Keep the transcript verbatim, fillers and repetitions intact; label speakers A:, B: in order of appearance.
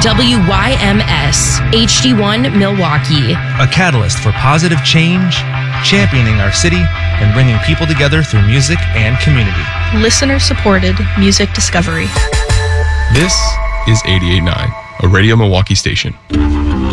A: W Y M S, H D one Milwaukee.
B: A catalyst for positive change, championing our city, and bringing people together through music and community.
C: Listener-supported music discovery.
D: This is eighty-eight point nine, a Radio Milwaukee station.